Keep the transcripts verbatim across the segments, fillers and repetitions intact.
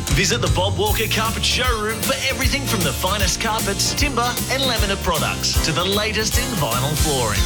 Visit the Bob Walker Carpet Showroom for everything from the finest carpets, timber and laminate products to the latest in vinyl flooring.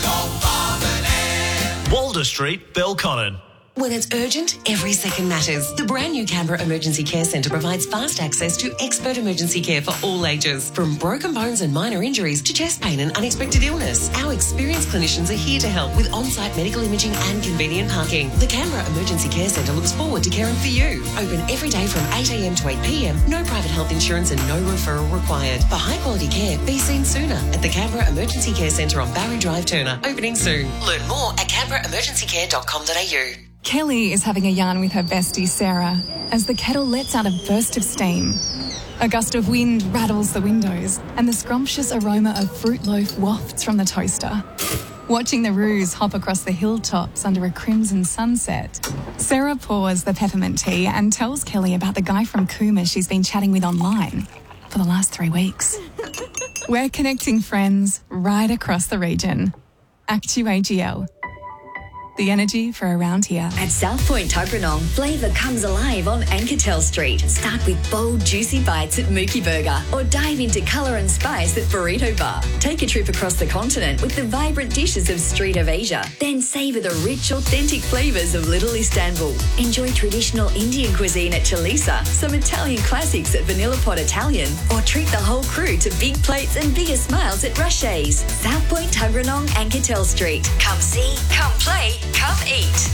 Walder Street, Belconnen. When it's urgent, every second matters. The brand new Canberra Emergency Care Centre provides fast access to expert emergency care for all ages. From broken bones and minor injuries to chest pain and unexpected illness, our experienced clinicians are here to help with on-site medical imaging and convenient parking. The Canberra Emergency Care Centre looks forward to caring for you. Open every day from eight a m to eight p m. No private health insurance and no referral required. For high-quality care, be seen sooner at the Canberra Emergency Care Centre on Barry Drive, Turner. Opening soon. Learn more at canberra emergency care dot com dot a u. Kelly is having a yarn with her bestie Sarah as the kettle lets out a burst of steam. A gust of wind rattles the windows and the scrumptious aroma of fruit loaf wafts from the toaster. Watching the roos hop across the hilltops under a crimson sunset, Sarah pours the peppermint tea and tells Kelly about the guy from Cooma she's been chatting with online for the last three weeks. We're connecting friends right across the region. Actu A G L. The energy for around here. At South Point Tuggeranong, flavour comes alive on Anketel Street. Start with bold, juicy bites at Mookie Burger or dive into colour and spice at Burrito Bar. Take a trip across the continent with the vibrant dishes of Street of Asia. Then savour the rich, authentic flavours of Little Istanbul. Enjoy traditional Indian cuisine at Chalisa, some Italian classics at Vanilla Pot Italian, or treat the whole crew to big plates and bigger smiles at Rushes. South Point Tuggeranong, Anketel Street. Come see, come play, come eat.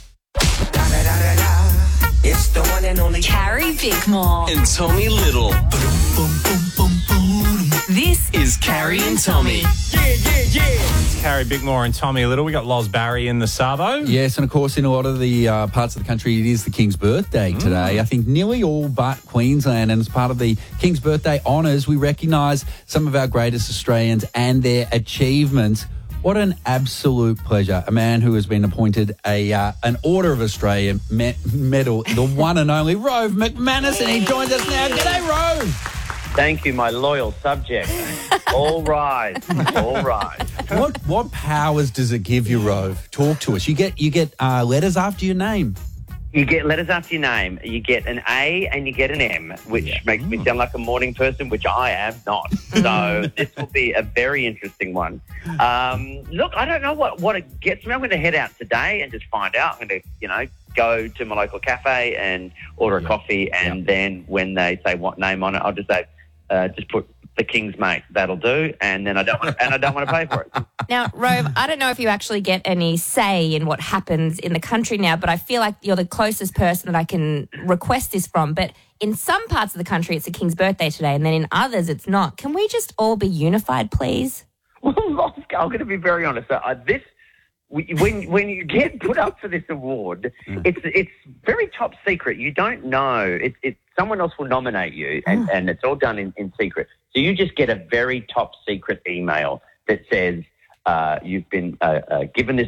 It's the one and only Carrie Bickmore And Tommy Little. This Is Carrie and Tommy. Yeah, yeah, yeah. It's Carrie Bickmore and Tommy Little. We got Loz Barry in the Savo. Yes, and of course, in a lot of the uh, parts of the country, it is the King's birthday today. I think nearly all but Queensland. And as part of the King's birthday honours, we recognise some of our greatest Australians and their achievements. What an absolute pleasure. A man who has been appointed a uh, an Order of Australia me- medal, the one and only Rove McManus, and he joins us now. G'day, Rove. Thank you, my loyal subject. All rise, all rise. What what powers does it give you, Rove? Talk to us. You get you get uh, letters after your name. You get letters after your name. You get an A and you get an M, which Yeah. makes me sound like a morning person, which I am not. So this will be a very interesting one. Um, look, I don't know what, what it gets me. I'm going to head out today and just find out. I'm going to, you know, go to my local cafe and order a Yeah. coffee. And Yeah. then when they say what name on it, I'll just say, uh, just put the King's mate. That'll do. And then I don't want, and I don't want to pay for it. Now, Rove, I don't know if you actually get any say in what happens in the country now, but I feel like you're the closest person that I can request this from. But in some parts of the country, it's the King's birthday today, and then in others, it's not. Can we just all be unified, please? Well, I'm going to be very honest. Uh, this, when when you get put up for this award, it's it's very top secret. You don't know. It, it someone else will nominate you, and, and it's all done in, in secret. So you just get a very top secret email that says uh, you've been uh, uh, given this